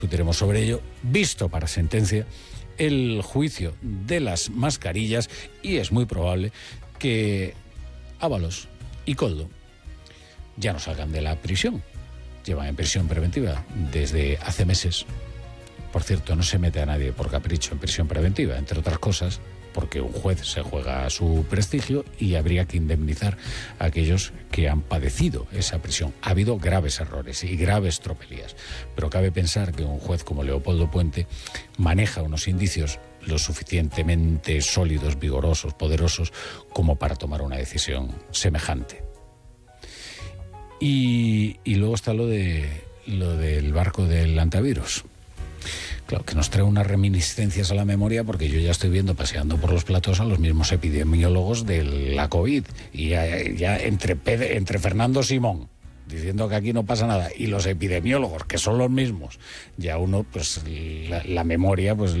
Discutiremos sobre ello, visto para sentencia el juicio de las mascarillas, y es muy probable que Ábalos y Koldo ya no salgan de la prisión. Llevan en prisión preventiva desde hace meses. Por cierto, no se mete a nadie por capricho en prisión preventiva, entre otras cosas porque un juez se juega su prestigio y habría que indemnizar a aquellos que han padecido esa prisión. Ha habido graves errores y graves tropelías, pero cabe pensar que un juez como Leopoldo Puente maneja unos indicios lo suficientemente sólidos, vigorosos, poderosos, como para tomar una decisión semejante. Y luego está lo del barco del antivirus. Claro, que nos trae unas reminiscencias a la memoria, porque yo ya estoy viendo paseando por los platos a los mismos epidemiólogos de la COVID, y ya entre Fernando Simón diciendo que aquí no pasa nada y los epidemiólogos, que son los mismos, ya uno, pues la memoria, pues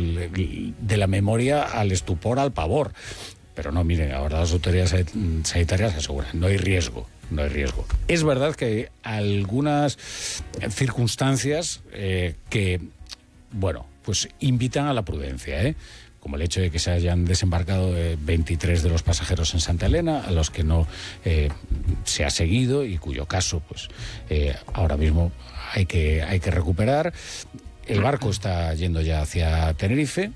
de la memoria al estupor, al pavor. Pero no, miren, ahora las autoridades sanitarias aseguran, no hay riesgo. No hay riesgo. Es verdad que hay algunas circunstancias que, bueno, pues invitan a la prudencia, como el hecho de que se hayan desembarcado 23 de los pasajeros en Santa Elena, a los que no se ha seguido y cuyo caso, pues ahora mismo hay que recuperar. El barco está yendo ya hacia Tenerife.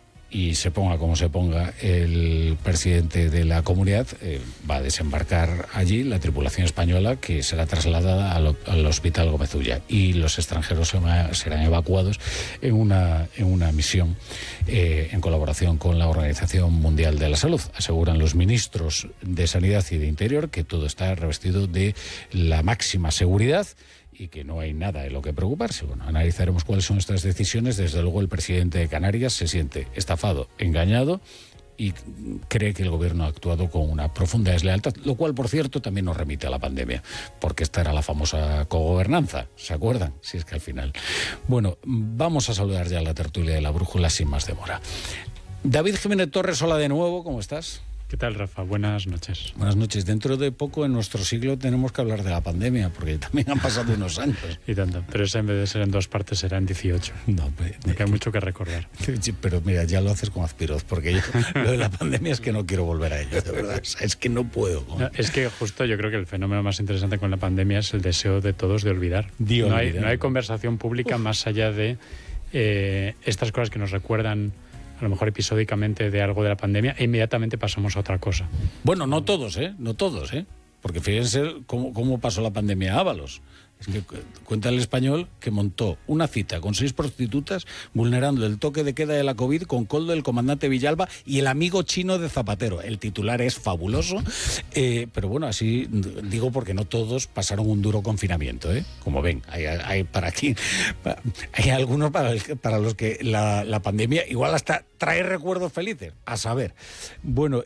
Y se ponga como se ponga, el presidente de la comunidad va a desembarcar allí la tripulación española, que será trasladada al Hospital Gómez Ulla, y los extranjeros serán evacuados en una misión en colaboración con la Organización Mundial de la Salud. Aseguran los ministros de Sanidad y de Interior que todo está revestido de la máxima seguridad y que no hay nada de lo que preocuparse. Bueno, analizaremos cuáles son estas decisiones. Desde luego el presidente de Canarias se siente estafado, engañado, y cree que el gobierno ha actuado con una profunda deslealtad, lo cual, por cierto, también nos remite a la pandemia, porque esta era la famosa cogobernanza, ¿se acuerdan? Si es que al final... Bueno, vamos a saludar ya a la tertulia de la brújula sin más demora. David Jiménez Torres, hola de nuevo, ¿cómo estás? ¿Qué tal, Rafa? Buenas noches. Buenas noches. Dentro de poco, en nuestro siglo, tenemos que hablar de la pandemia, porque también han pasado unos años. Y tanto, pero esa en vez de ser en 2 partes será en 18. No, pues, porque hay mucho que recordar. Sí, pero mira, ya lo haces con Azpiroz, porque yo, lo de la pandemia es que no quiero volver a ello, de verdad. O sea, es que no puedo. No, es que justo yo creo que el fenómeno más interesante con la pandemia es el deseo de todos de olvidar. No hay conversación pública más allá de estas cosas que nos recuerdan a lo mejor episódicamente de algo de la pandemia, e inmediatamente pasamos a otra cosa. Bueno, no todos, no todos, porque fíjense cómo pasó la pandemia a Ábalos. Es que cuenta el Español que montó una cita con 6 prostitutas, vulnerando el toque de queda de la COVID, con Koldo, el comandante Villalba y el amigo chino de Zapatero. El titular es fabuloso, pero bueno, así digo porque no todos pasaron un duro confinamiento, Como ven, hay para aquí, hay algunos para los que la pandemia igual hasta trae recuerdos felices, a saber. Bueno...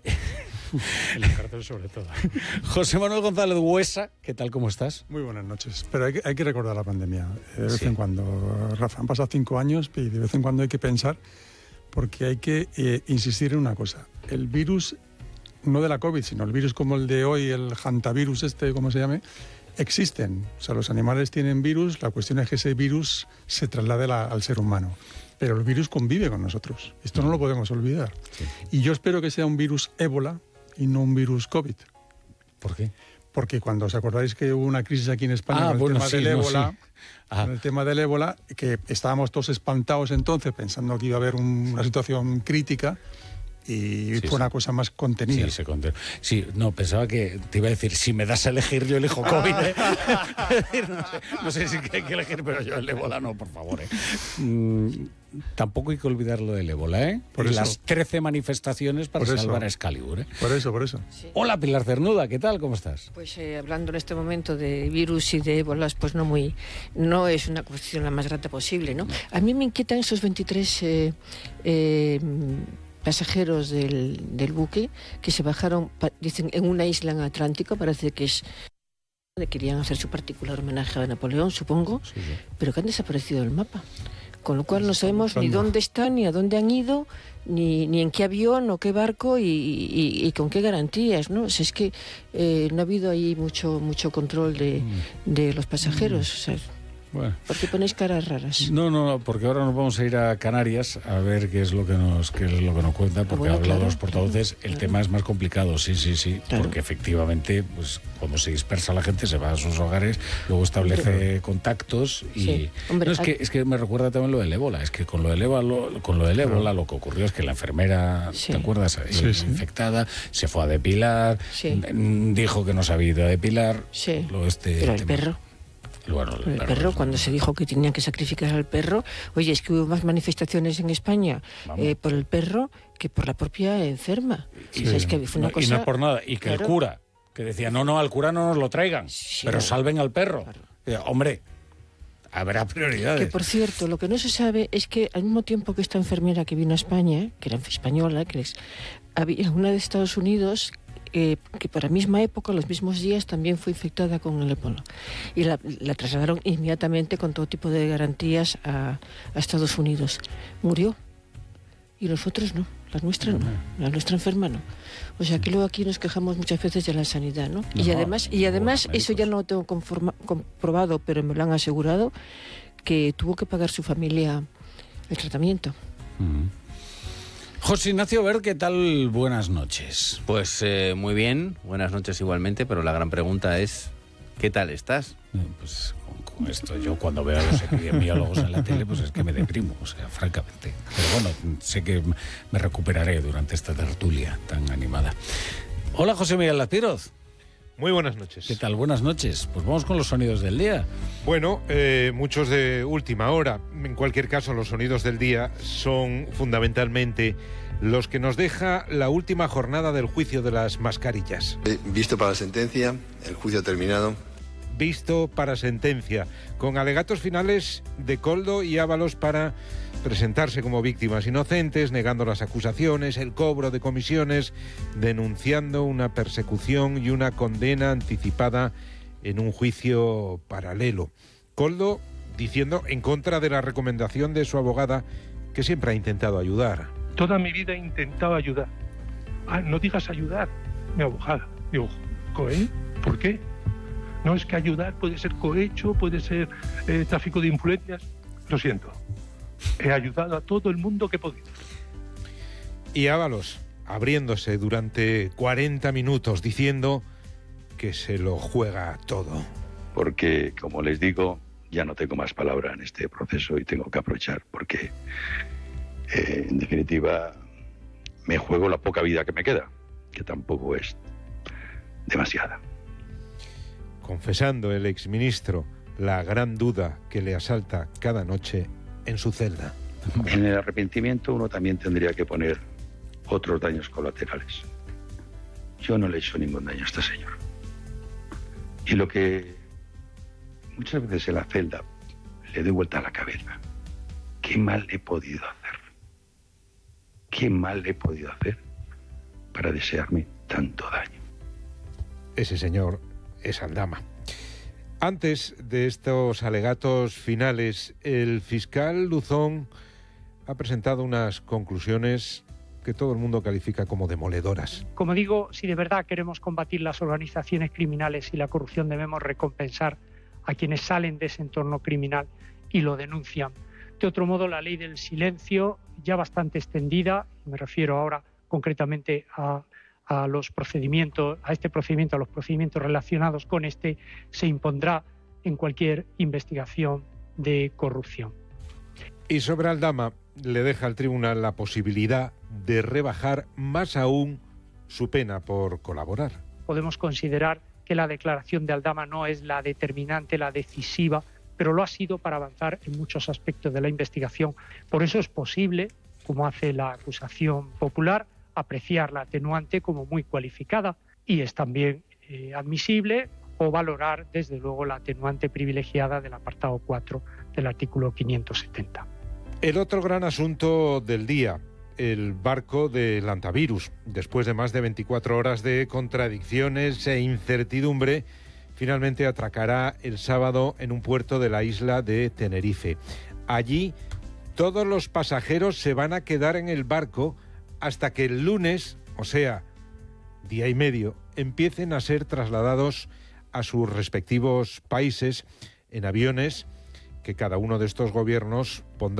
En la cárcel sobre todo. José Manuel González Huesa, ¿qué tal, cómo estás? Muy buenas noches, pero hay que recordar la pandemia de vez en cuando. Rafa, han pasado 5 años y de vez en cuando hay que pensar, porque hay que insistir en una cosa. El virus, no de la COVID, sino el virus como el de hoy, el hantavirus como se llame, existen. O sea, los animales tienen virus, la cuestión es que ese virus se traslade al ser humano. Pero el virus convive con nosotros. Esto no lo podemos olvidar. Sí. Y yo espero que sea un virus ébola y no un virus COVID. ¿Por qué? Porque cuando os acordáis que hubo una crisis aquí en España con el tema del ébola, que estábamos todos espantados entonces pensando que iba a haber una situación crítica, y fue una cosa más contenida. Sí, no, pensaba que te iba a decir, si me das a elegir, yo elijo COVID, no sé si hay que elegir, pero yo el ébola no, por favor, Tampoco hay que olvidar lo del ébola, Por eso. Las 13 manifestaciones para salvar a Excalibur, Por eso. Sí. Hola, Pilar Cernuda, ¿qué tal? ¿Cómo estás? Pues hablando en este momento de virus y de ébolas, pues no es una cuestión la más grata posible, ¿no? A mí me inquietan esos 23 pasajeros del buque que se bajaron, dicen, en una isla en Atlántico, parece que querían hacer su particular homenaje a Napoleón, supongo, sí. Pero que han desaparecido del mapa. Con lo cual no sabemos ni dónde están, ni a dónde han ido, ni en qué avión o qué barco y con qué garantías, ¿no? O sea, es que no ha habido ahí mucho control de los pasajeros. O sea, Bueno. ¿Por qué ponéis caras raras? No, porque ahora nos vamos a ir a Canarias a ver qué es lo que nos cuenta, porque bueno, hablado claro, los portavoces, el tema es más complicado, sí, claro. porque efectivamente, pues cuando se dispersa la gente se va a sus hogares, luego establece contactos y Sí. Hombre, es que me recuerda también lo del ébola, es que con lo del ébola lo que ocurrió es que la enfermera, Sí. ¿te acuerdas? Sí. Infectada, se fue a depilar, Sí. dijo que no sabía ir a depilar. Sí. Luego Pero el perro. Bueno, El perro, cuando se dijo que tenían que sacrificar al perro, oye, es que hubo más manifestaciones en España por el perro que por la propia enferma. Sí. O sea, es que fue una cosa... Y no es por nada. Y que Claro. el cura, que decía, no, al cura no nos lo traigan, Sí, pero claro. salven al perro. Claro. Hombre, habrá prioridades. Que por cierto, lo que no se sabe es que al mismo tiempo que esta enfermera que vino a España, que era española, había una de Estados Unidos que por la misma época, los mismos días, también fue infectada con el ébola. Y la trasladaron inmediatamente con todo tipo de garantías a Estados Unidos. Murió. Y nosotros no, la nuestra no, la nuestra enferma no. O sea, que luego aquí nos quejamos muchas veces de la sanidad, ¿no? Y además eso ya no lo tengo comprobado, pero me lo han asegurado, que tuvo que pagar su familia el tratamiento. José Ignacio Ver, ¿qué tal? Buenas noches. Pues muy bien, buenas noches igualmente, pero la gran pregunta es, ¿qué tal estás? Pues con esto, yo cuando veo a los epidemiólogos en la tele, pues es que me deprimo, o sea, francamente. Pero bueno, sé que me recuperaré durante esta tertulia tan animada. Hola, José Miguel Lazpiroz. Muy buenas noches. ¿Qué tal? Buenas noches. Pues vamos con los sonidos del día. Bueno, muchos de última hora. En cualquier caso, los sonidos del día son fundamentalmente los que nos deja la última jornada del juicio de las mascarillas. Visto para la sentencia, el juicio ha terminado. Visto para sentencia, con alegatos finales de Koldo y Ábalos para presentarse como víctimas inocentes, negando las acusaciones, el cobro de comisiones, denunciando una persecución y una condena anticipada en un juicio paralelo. Koldo diciendo en contra de la recomendación de su abogada, que siempre ha intentado ayudar. Toda mi vida he intentado ayudar. No digas ayudar, mi abogada. Digo, ¿cohe? ¿Por qué? No, es que ayudar puede ser cohecho, puede ser tráfico de influencias. Lo siento. He ayudado a todo el mundo que he podido. Y Ábalos, abriéndose durante 40 minutos, diciendo que se lo juega todo. Porque, como les digo, ya no tengo más palabra en este proceso y tengo que aprovechar, porque, en definitiva, me juego la poca vida que me queda, que tampoco es demasiada. Confesando el exministro la gran duda que le asalta cada noche en su celda. En el arrepentimiento uno también tendría que poner otros daños colaterales. Yo no le he hecho ningún daño a esta señora. Y lo que muchas veces en la celda le doy vuelta a la cabeza. ¿Qué mal le he podido hacer? ¿Qué mal le he podido hacer para desearme tanto daño? Ese señor es Aldama. Antes de estos alegatos finales, el fiscal Luzón ha presentado unas conclusiones que todo el mundo califica como demoledoras. Como digo, si de verdad queremos combatir las organizaciones criminales y la corrupción, debemos recompensar a quienes salen de ese entorno criminal y lo denuncian. De otro modo, la ley del silencio, ya bastante extendida, me refiero ahora concretamente a los procedimientos, a los procedimientos relacionados con este, se impondrá en cualquier investigación de corrupción. Y sobre Aldama le deja al tribunal la posibilidad de rebajar más aún su pena por colaborar. Podemos considerar que la declaración de Aldama no es la determinante, la decisiva, pero lo ha sido para avanzar en muchos aspectos de la investigación. Por eso es posible, como hace la acusación popular, apreciar la atenuante como muy cualificada, y es también admisible o valorar desde luego la atenuante privilegiada del apartado 4 del artículo 570. El otro gran asunto del día, el barco del Antavirus. Después de más de 24 horas de contradicciones e incertidumbre, finalmente atracará el sábado en un puerto de la isla de Tenerife. Allí todos los pasajeros se van a quedar en el barco hasta que el lunes, o sea, día y medio, empiecen a ser trasladados a sus respectivos países en aviones que cada uno de estos gobiernos pondrá